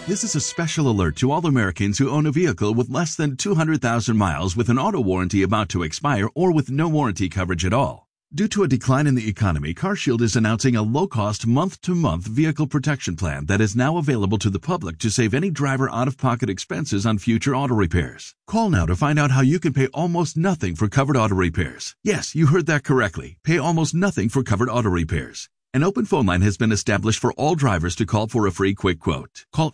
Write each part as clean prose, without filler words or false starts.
This is a special alert to all Americans who own a vehicle with less than 200,000 miles with an auto warranty about to expire or with no warranty coverage at all. Due to a decline in the economy, CarShield is announcing a low-cost month-to-month vehicle protection plan that is now available to the public to save any driver out-of-pocket expenses on future auto repairs. Call now to find out how you can pay almost nothing for covered auto repairs. Yes, you heard that correctly. Pay almost nothing for covered auto repairs. An open phone line has been established for all drivers to call for a free quick quote. Call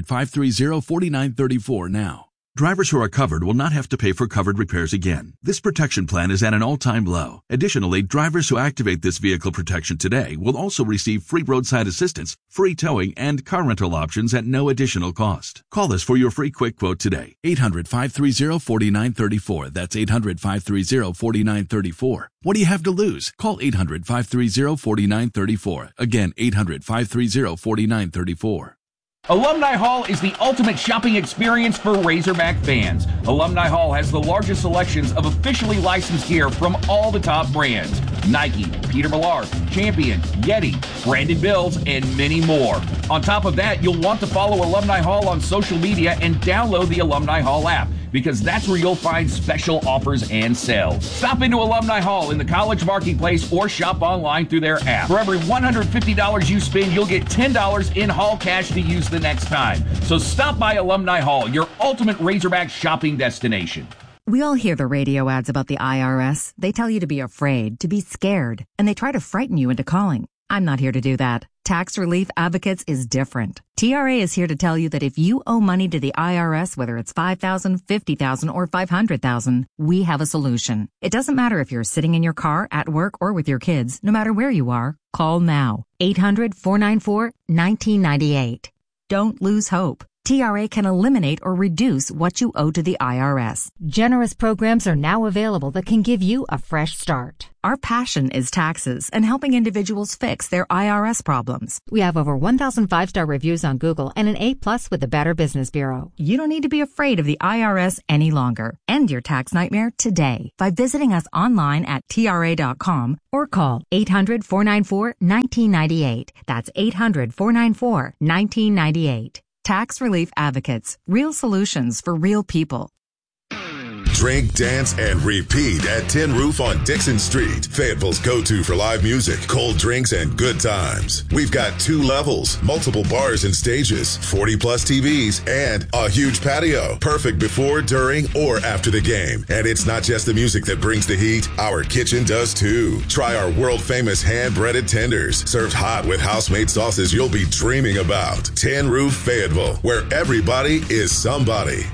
800-530-4934 now. Drivers who are covered will not have to pay for covered repairs again. This protection plan is at an all-time low. Additionally, drivers who activate this vehicle protection today will also receive free roadside assistance, free towing, and car rental options at no additional cost. Call us for your free quick quote today. 800-530-4934. That's 800-530-4934. What do you have to lose? Call 800-530-4934. Again, 800-530-4934. Alumni Hall is the ultimate shopping experience for Razorback fans. Alumni Hall has the largest selections of officially licensed gear from all the top brands. Nike, Peter Millar, Champion, Yeti, Brandon Bills, and many more. On top of that, you'll want to follow Alumni Hall on social media and download the Alumni Hall app, because that's where you'll find special offers and sales. Stop into Alumni Hall in the College Marketplace or shop online through their app. For every $150 you spend, you'll get $10 in Hall cash to use the next time. So stop by Alumni Hall, your ultimate Razorback shopping destination. We all hear the radio ads about the IRS. They tell you to be afraid, to be scared, and they try to frighten you into calling. I'm not here to do that. Tax Relief Advocates is different. TRA is here to tell you that if you owe money to the IRS, whether it's $5,000, $50,000, or $500,000, we have a solution. It doesn't matter if you're sitting in your car, at work, or with your kids. No matter where you are, call now. 800-494-1998. Don't lose hope. TRA can eliminate or reduce what you owe to the IRS. Generous programs are now available that can give you a fresh start. Our passion is taxes and helping individuals fix their IRS problems. We have over 1,000 5-star reviews on Google and an A+ with the Better Business Bureau. You don't need to be afraid of the IRS any longer. End your tax nightmare today by visiting us online at TRA.com or call 800-494-1998. That's 800-494-1998. Tax Relief Advocates. Real solutions for real people. Drink, dance, and repeat at Tin Roof on Dixon Street. Fayetteville's go-to for live music, cold drinks, and good times. We've got 2 levels, multiple bars and stages, 40-plus TVs, and a huge patio. Perfect before, during, or after the game. And it's not just the music that brings the heat. Our kitchen does, too. Try our world-famous hand-breaded tenders, served hot with house-made sauces you'll be dreaming about. Tin Roof Fayetteville, where everybody is somebody.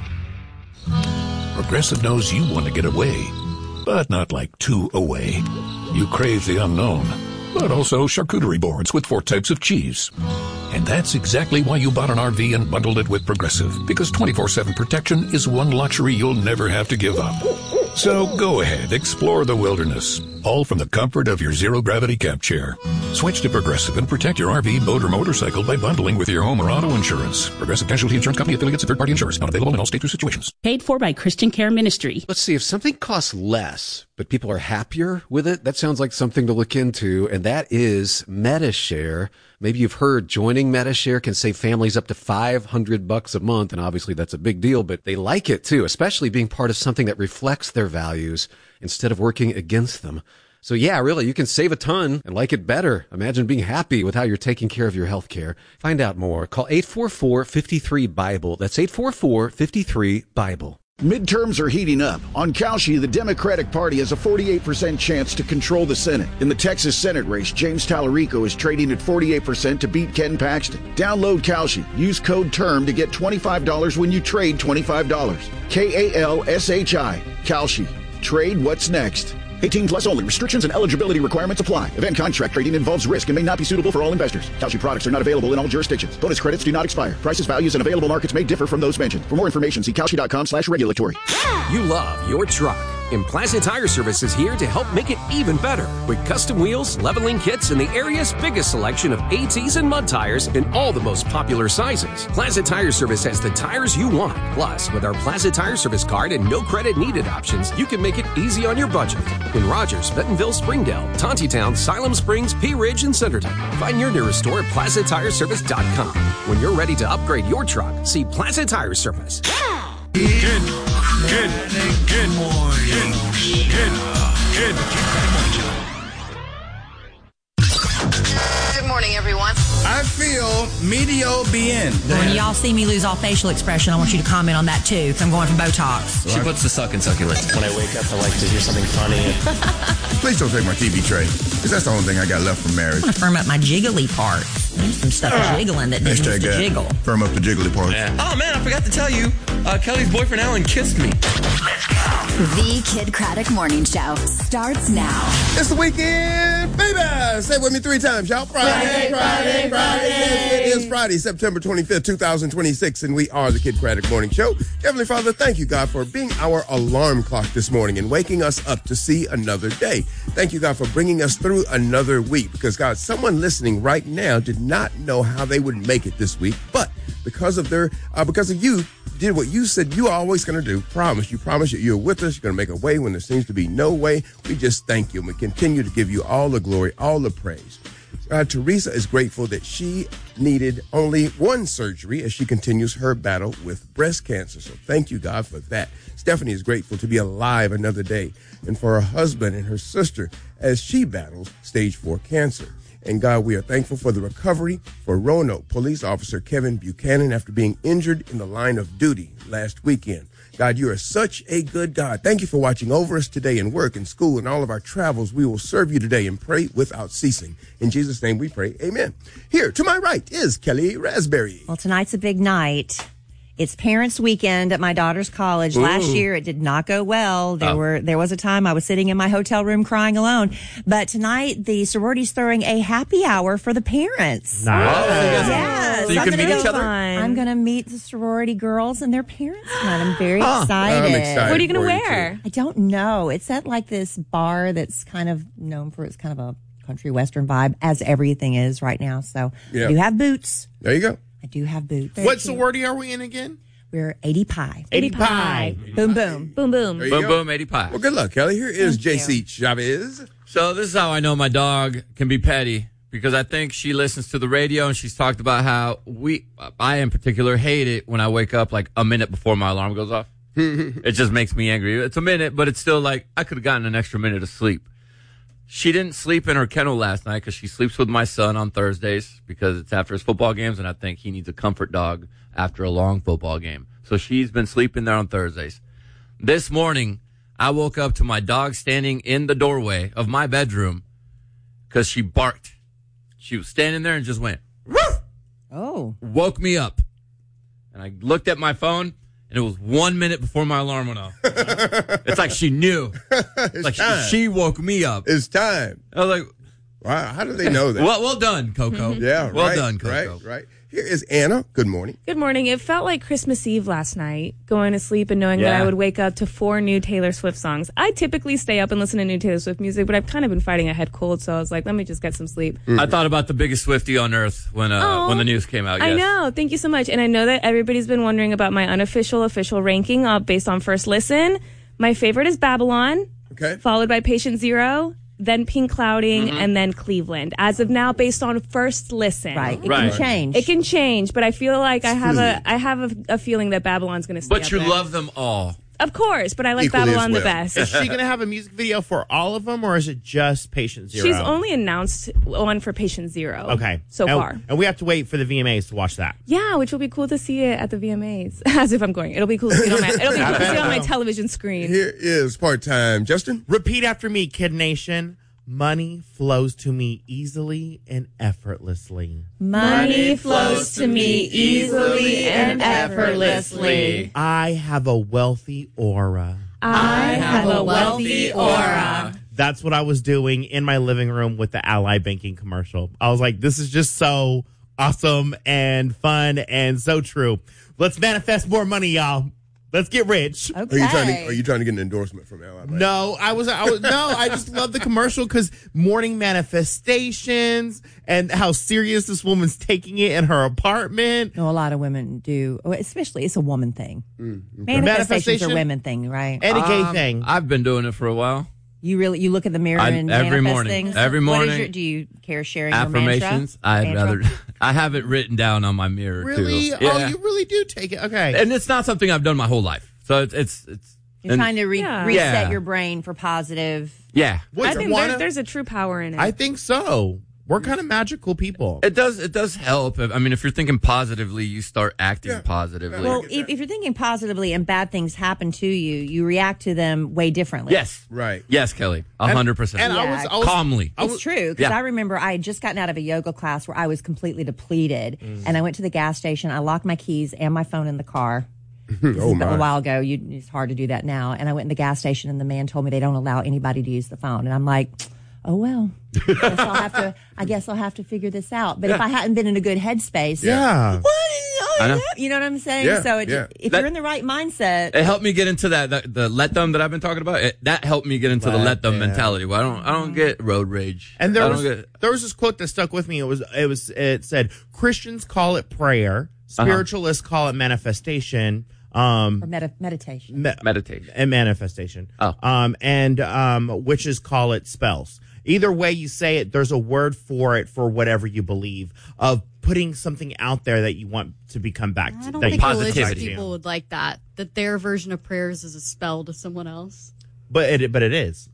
Progressive knows you want to get away, but not like too away. You crave the unknown, but also charcuterie boards with 4 types of cheese. And that's exactly why you bought an RV and bundled it with Progressive, because 24/7 protection is one luxury you'll never have to give up. So go ahead, explore the wilderness, all from the comfort of your zero-gravity camp chair. Switch to Progressive and protect your RV, boat, or motorcycle by bundling with your home or auto insurance. Progressive Casualty Insurance Company, affiliates, and third-party insurers. Not available in all states or situations. Paid for by Christian Care Ministry. Let's see, if something costs less, but people are happier with it, that sounds like something to look into, and that is Medi-Share. Maybe you've heard joining Medi-Share can save families up to $500 a month, and obviously that's a big deal, but they like it too, especially being part of something that reflects their values instead of working against them. So yeah, really, you can save a ton and like it better. Imagine being happy with how you're taking care of your health care. Find out more. Call 844-53-BIBLE. That's 844-53-BIBLE. Midterms are heating up. On Kalshi, the Democratic Party has a 48% chance to control the Senate. In the Texas Senate race, James Tallarico is trading at 48% to beat Ken Paxton. Download Kalshi. Use code TERM to get $25 when you trade $25. KALSHI. Kalshi. Trade what's next. 18 plus only. Restrictions and eligibility requirements apply. Event contract trading involves risk and may not be suitable for all investors. Kalshi products are not available in all jurisdictions. Bonus credits do not expire. Prices, values, and available markets may differ from those mentioned. For more information, see Kalshi.com/regulatory. You love your truck. And Plaza Tire Service is here to help make it even better with custom wheels, leveling kits, and the area's biggest selection of ATs and mud tires in all the most popular sizes. Plaza Tire Service has the tires you want. Plus, with our Plaza Tire Service card and no credit needed options, you can make it easy on your budget. In Rogers, Bentonville, Springdale, Tontitown, Siloam Springs, Pea Ridge, and Centerton. Find your nearest store at PlazaTireService.com. When you're ready to upgrade your truck, see Plaza Tire Service. Good morning, everyone. I feel medio bien. When y'all see me lose all facial expression, I want you to comment on that too, because I'm going for Botox. She puts the suck in succulents. When I wake up, I like to hear something funny. Please don't take my TV tray, because that's the only thing I got left from marriage. I want to firm up my jiggly part. There's some stuff jiggling that needs to jiggle. Firm up the jiggly part. Yeah. Oh, man, I forgot to tell you. Kelly's boyfriend, Alan, kissed me. Let's go. The Kid Craddock Morning Show starts now. It's the weekend, baby. Say it with me 3 times, y'all. Friday. Yes, it is Friday, September 25th, 2026, and we are the Kid Craddock Morning Show. Heavenly Father, thank you, God, for being our alarm clock this morning and waking us up to see another day. Thank you, God, for bringing us through another week, because, God, someone listening right now did not know how they would make it this week, but because of you, did what you said you are always going to do. You promise that you're with us. You're going to make a way when there seems to be no way. We just thank you, and we continue to give you all the glory, all the praise. Teresa is grateful that she needed only one surgery as she continues her battle with breast cancer. So thank you, God, for that. Stephanie is grateful to be alive another day, and for her husband and her sister as she battles stage 4 cancer. And God, we are thankful for the recovery for Roanoke Police Officer Kevin Buchanan after being injured in the line of duty last weekend. God, you are such a good God. Thank you for watching over us today in work and school and all of our travels. We will serve you today and pray without ceasing. In Jesus' name we pray, amen. Here to my right is Kelly Raspberry. Well, tonight's a big night. It's Parents' Weekend at my daughter's college. Ooh. Last year, it did not go well. There was a time I was sitting in my hotel room crying alone. But tonight, the sorority's throwing a happy hour for the parents. Nice. Yes. So you can meet each other? I'm going to meet the sorority girls and their parents tonight. I'm very excited. I'm excited. What are you going to wear? I don't know. It's at like this bar that's kind of known for its kind of a country western vibe, as everything is right now. So I do have boots. There you go. I do have boots. What sorority are we in again? We're 80 Pi. 80 Pi. Boom, boom. Boom, boom. There you Boom, go. boom, 80 Pi. Well, good luck, Kelly. Here is JC Chavez. So this is how I know my dog can be petty, because I think she listens to the radio and she's talked about how I in particular hate it when I wake up like a minute before my alarm goes off. It just makes me angry. It's a minute, but it's still like I could have gotten an extra minute of sleep. She didn't sleep in her kennel last night because she sleeps with my son on Thursdays because it's after his football games, and I think he needs a comfort dog after a long football game. So she's been sleeping there on Thursdays. This morning, I woke up to my dog standing in the doorway of my bedroom because she barked. She was standing there and just went, woof! Oh. Woke me up. And I looked at my phone, and it was 1 minute before my alarm went off. It's like she knew. It's like time. she woke me up. It's time. I was like, wow, how do they know that? well done, Coco. Yeah, well right, done, Coco. Right. Here is Anna. Good morning. Good morning. It felt like Christmas Eve last night, going to sleep and knowing that I would wake up to 4 new Taylor Swift songs. I typically stay up and listen to new Taylor Swift music, but I've kind of been fighting a head cold, so I was like, let me just get some sleep. I thought about the biggest Swiftie on earth when the news came out. Yes. I know. Thank you so much. And I know that everybody's been wondering about my unofficial official ranking based on first listen. My favorite is Babylon, followed by Patient Zero, then Pink Clouding, and then Cleveland. As of now, based on first listen. Right. It can change. It can change, but I feel like I have a feeling that Babylon's going to stay But up you there. love them all. Of course, but I like Equally Babylon as the well. best. Is she going to have a music video for all of them, or is it just Patient Zero? She's only announced one for Patient Zero. Okay. So far. And we have to wait for the VMAs to watch that. Yeah, which will be cool to see it at the VMAs. As if I'm going. It'll be cool to see it on my television screen. Here is part-time Justin. Repeat after me, Kid Nation. Money flows to me easily and effortlessly. Money flows to me easily and effortlessly. I have a wealthy aura. I have a wealthy aura. That's what I was doing in my living room with the Ally Banking commercial. I was like, this is just so awesome and fun and so true. Let's manifest more money, y'all. Let's get rich. Okay. Are you trying to get an endorsement from Ally? No, I just love the commercial because morning manifestations and how serious this woman's taking it in her apartment. No, a lot of women do, especially it's a woman thing. Manifestations are a women thing, right? And a gay thing. I've been doing it for a while. You look in the mirror and every manifest morning. things? Every morning. Do you care sharing affirmations? I have it written down on my mirror really? too. Oh, you really do take it. Okay. And it's not something I've done my whole life. So it's You're trying to reset your brain for positive. Yeah. I think there's a true power in it. I think so. We're kind of magical people. It does help. I mean, if you're thinking positively, you start acting positively. Well, if you're thinking positively and bad things happen to you, you react to them way differently. Yes. Right. Yes, Kelly. 100%. And I was calmly. It's true, because I remember I had just gotten out of a yoga class where I was completely depleted, and I went to the gas station. I locked my keys and my phone in the car. This is a while ago. It's hard to do that now. And I went in the gas station, and the man told me they don't allow anybody to use the phone. And I'm like, oh, well, I guess I'll have to figure this out. But if I hadn't been in a good headspace, I know. You know what I'm saying? Yeah, So if you're in the right mindset, it helped me get into the let them that I've been talking about. That helped me get into the let them mentality. Where I don't get road rage. And there was this quote that stuck with me. It said Christians call it prayer, spiritualists call it manifestation. Or meditation. Meditation. And manifestation. Oh. And witches call it spells. Either way you say it, there's a word for it for whatever you believe, of putting something out there that you want to become back to. I don't think religious people would like that their version of prayers is a spell to someone else. But it is.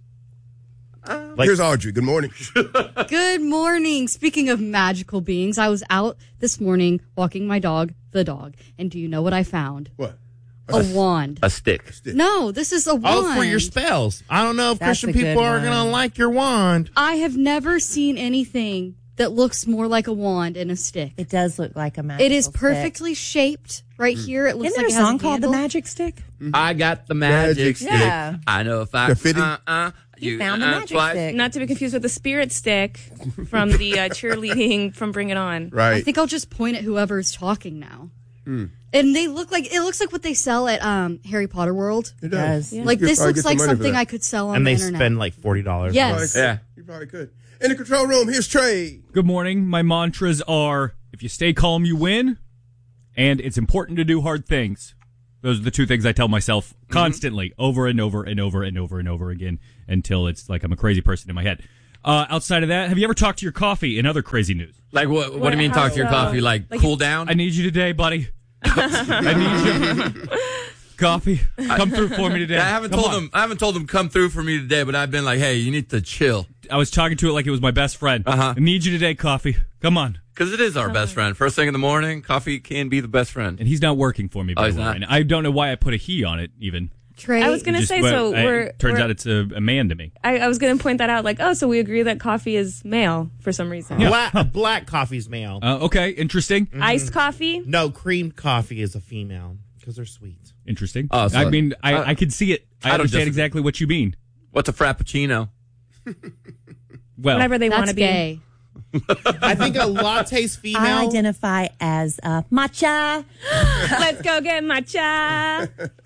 Here's Audrey. Good morning. Good morning. Speaking of magical beings, I was out this morning walking my dog, the dog. And do you know what I found? What? A wand. A stick. No, this is a wand. Oh, for your spells. I don't know if Christian people are going to like your wand. I have never seen anything that looks more like a wand and a stick. It does look like a magic It is perfectly shaped right here. It looks Isn't like there it a has song called The handle. Magic Stick? I got the magic stick. Yeah. I know if I You found the magic stick. Not to be confused with the spirit stick from the cheerleading from Bring It On. Right. I think I'll just point at whoever is talking now. And it looks like what they sell at Harry Potter World. It does. Like this looks like something I could sell on the internet. And they spend like $40. Yes. You probably could. In the control room, here's Trey. Good morning. My mantras are, if you stay calm, you win, and it's important to do hard things. Those are the two things I tell myself constantly, over and over and over and over and over again, until it's like I'm a crazy person in my head. Outside of that, have you ever talked to your coffee in other crazy news? Like what do you mean talk to your coffee? Like cool down? I need you today, buddy. I need you. Coffee, come through for me today. I haven't told them come through for me today, but I've been like, hey, you need to chill. I was talking to it like it was my best friend. I need you today, coffee. Come on. Because it is our best friend. First thing in the morning, coffee can be the best friend. And he's not working for me. Oh, he's not? And I don't know why I put a he on it, even. Trey. I was going to say, turns out it's a man to me. I was going to point that out, like, so we agree that coffee is male for some reason. Yeah. Black coffee's male. Okay, interesting. Iced coffee? No, creamed coffee is a female because they're sweet. Interesting. I mean, I can see it. I understand exactly what you mean. What's a frappuccino? Well, whatever they want to be. Gay. I think a latte's female. I identify as matcha. Let's go get matcha.